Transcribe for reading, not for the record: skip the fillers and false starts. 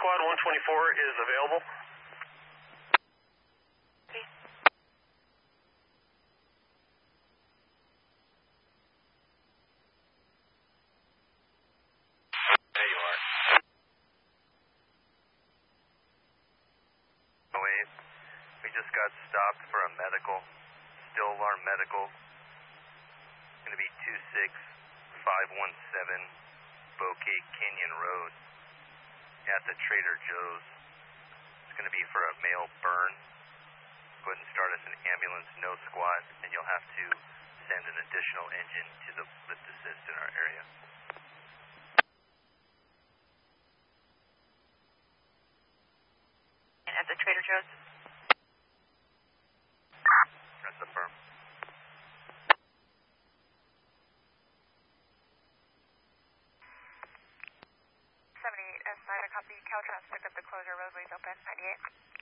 Squad 124 is available. There you are. Oh, wait. We just got stopped for a medical. Still alarm medical. It's going to be 26517 Bouquet Canyon Road at the Trader Joe's. It's going to be for a male burn. Go ahead and start us an ambulance, no squad, and you'll have to send an additional engine to the lift assist in our area. And at the Trader Joe's? That's the firm. 78 S9, I copy. Caltrans picked up the closure, roadways open, 98.